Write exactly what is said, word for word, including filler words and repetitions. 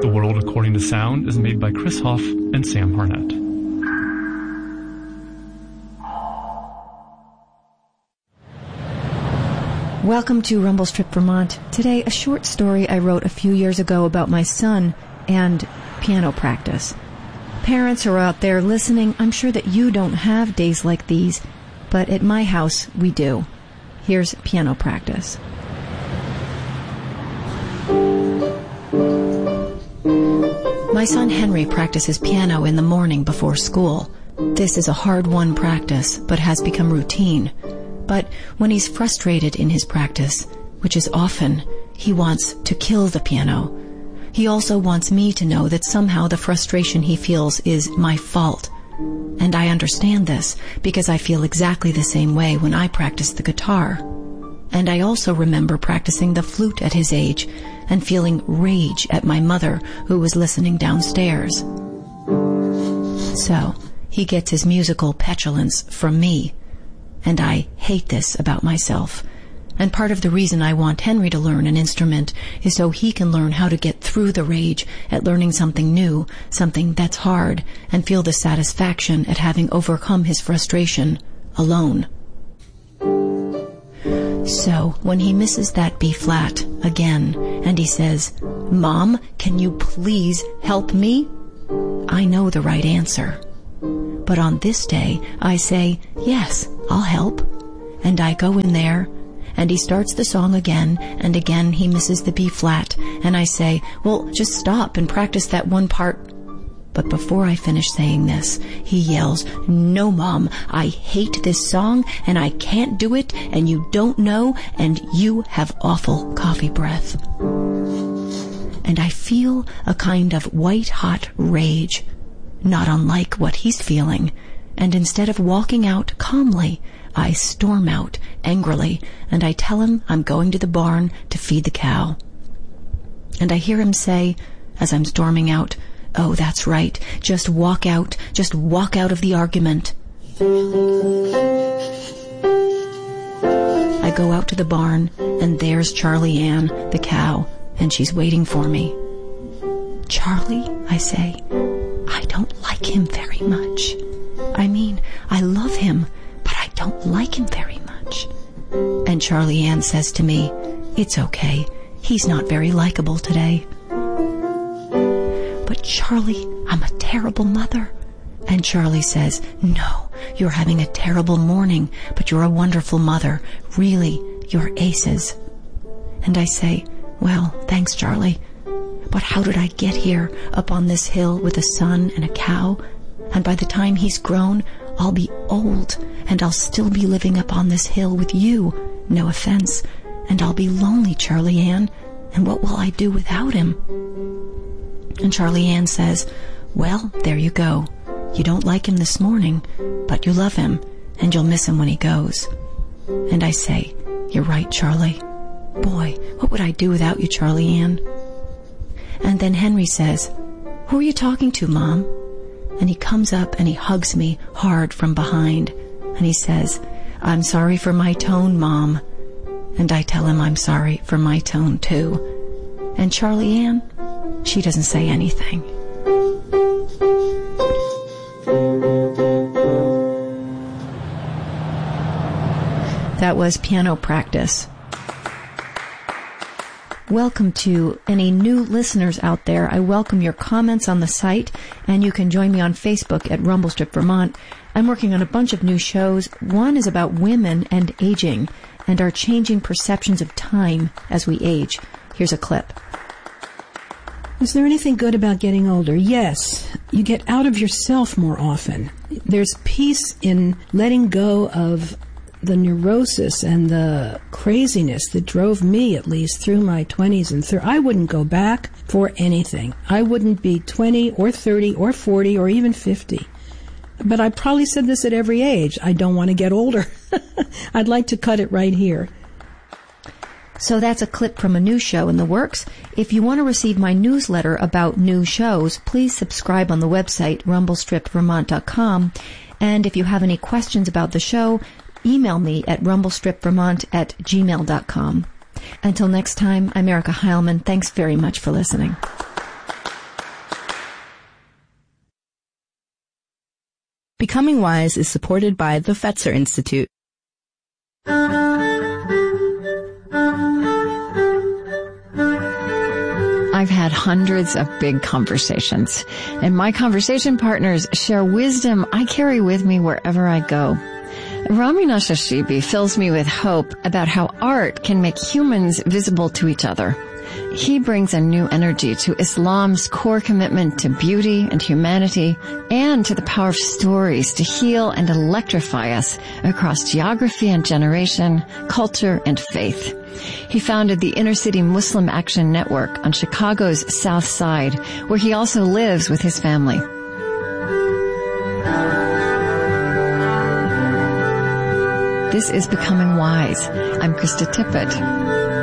The World According to Sound is made by Chris Hoff and Sam Harnett. Welcome to Rumble Strip, Vermont. Today, a short story I wrote a few years ago about my son and piano practice. Parents who are out there listening, I'm sure that you don't have days like these, but at my house, we do. Here's piano practice. My son Henry practices piano in the morning before school. This is a hard-won practice, but has become routine. But when he's frustrated in his practice, which is often, he wants to kill the piano. He also wants me to know that somehow the frustration he feels is my fault. And I understand this because I feel exactly the same way when I practice the guitar. And I also remember practicing the flute at his age and feeling rage at my mother who was listening downstairs. So, he gets his musical petulance from me. And I hate this about myself. And part of the reason I want Henry to learn an instrument is so he can learn how to get through the rage at learning something new, something that's hard, and feel the satisfaction at having overcome his frustration alone. So, when he misses that B flat again, and he says, "Mom, can you please help me?" I know the right answer. But on this day, I say, "Yes, I'll help." And I go in there, and he starts the song again, and again he misses the B flat, and I say, "Well, just stop and practice that one part." But before I finish saying this, he yells, "No, Mom, I hate this song, and I can't do it, and you don't know, and you have awful coffee breath." And I feel a kind of white-hot rage, not unlike what he's feeling, and instead of walking out calmly, I storm out angrily, and I tell him I'm going to the barn to feed the cow. And I hear him say, as I'm storming out, "Oh, that's right, just walk out, just walk out of the argument." I go out to the barn, and there's Charlie Ann, the cow, and she's waiting for me. "Charlie," I say, "I don't like him very much. I mean, I love him, but I don't like him very much." And Charlie Ann says to me, "It's okay. He's not very likable today." "But Charlie, I'm a terrible mother." And Charlie says, "No, you're having a terrible morning, but you're a wonderful mother. Really, you're aces." And I say, "Well, thanks, Charlie. But how did I get here, up on this hill with a son and a cow? And by the time he's grown, I'll be old, and I'll still be living up on this hill with you, no offense, and I'll be lonely, Charlie Ann, and what will I do without him?" And Charlie Ann says, "Well, there you go. You don't like him this morning, but you love him, and you'll miss him when he goes." And I say, "You're right, Charlie. Boy, what would I do without you, Charlie Ann?" And then Henry says, "Who are you talking to, Mom?" And he comes up and he hugs me hard from behind. And he says, "I'm sorry for my tone, Mom." And I tell him I'm sorry for my tone, too. And Charlie Ann, she doesn't say anything. That was piano practice. Welcome to any new listeners out there. I welcome your comments on the site, and you can join me on Facebook at Rumble Strip Vermont. I'm working on a bunch of new shows. One is about women and aging and our changing perceptions of time as we age. Here's a clip. Is there anything good about getting older? Yes. You get out of yourself more often. There's peace in letting go of the neurosis and the craziness that drove me, at least, through my twenties and thirties. I wouldn't go back for anything. I wouldn't be twenty or thirty or forty or even fifty. But I probably said this at every age. I don't want to get older. I'd like to cut it right here. So that's a clip from a new show in the works. If you want to receive my newsletter about new shows, please subscribe on the website, rumble strip vermont dot com. And if you have any questions about the show, email me at rumble strip vermont at gmail dot com. Until next time, I'm Erica Heilman. Thanks very much for listening. Becoming Wise is supported by the Fetzer Institute. I've had hundreds of big conversations, and my conversation partners share wisdom I carry with me wherever I go. Rami Nashashibi fills me with hope about how art can make humans visible to each other. He brings a new energy to Islam's core commitment to beauty and humanity, and to the power of stories to heal and electrify us across geography and generation, culture and faith. He founded the Inner City Muslim Action Network on Chicago's South Side, where he also lives with his family. This is Becoming Wise. I'm Krista Tippett.